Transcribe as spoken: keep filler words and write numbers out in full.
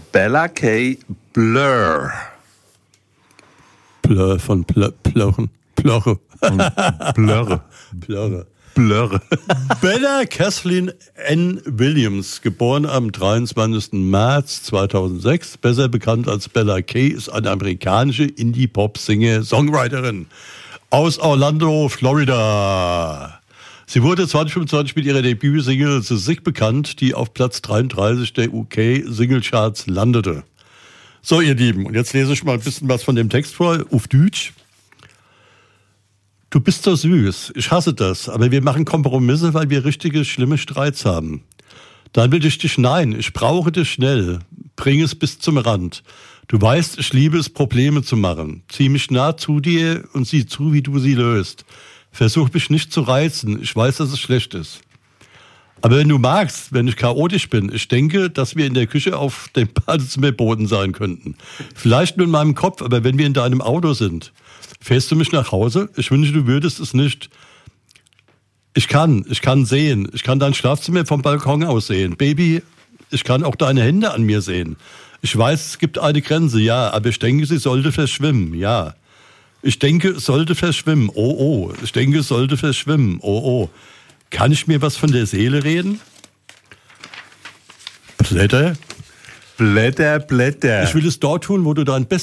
Bella K. Blur. Blur von Blur, Blurren. Blurre. Blurre. Blurre. Blurre. Bella Kathleen Ann Williams, geboren am dreiundzwanzigsten März zweitausendsechs, besser bekannt als Bella Kay, ist eine amerikanische Indie-Pop-Singer-Songwriterin aus Orlando, Florida. Sie wurde zwanzig fünfundzwanzig mit ihrer Debütsingle The Sick bekannt, die auf Platz dreiunddreißig der U K-Singlecharts landete. So, ihr Lieben, und jetzt lese ich mal ein bisschen was von dem Text vor, auf Deutsch. Du bist so süß, ich hasse das, aber wir machen Kompromisse, weil wir richtige, schlimme Streits haben. Dann will ich dich, nein, ich brauche dich schnell, bring es bis zum Rand. Du weißt, ich liebe es, Probleme zu machen. Zieh mich nah zu dir und sieh zu, wie du sie löst. Versuch mich nicht zu reizen, ich weiß, dass es schlecht ist. Aber wenn du magst, wenn ich chaotisch bin, ich denke, dass wir in der Küche auf dem Badezimmerboden sein könnten. Vielleicht nur in meinem Kopf, aber wenn wir in deinem Auto sind. Fährst du mich nach Hause? Ich wünsche, du würdest es nicht. Ich kann, ich kann sehen. Ich kann dein Schlafzimmer vom Balkon aus sehen. Baby, ich kann auch deine Hände an mir sehen. Ich weiß, es gibt eine Grenze, ja, aber ich denke, sie sollte verschwimmen, ja. Ich denke, es sollte verschwimmen, oh, oh. Ich denke, es sollte verschwimmen, oh, oh. Kann ich mir was von der Seele reden? Blätter? Blätter, Blätter. Ich will es dort tun, wo du dein Bestes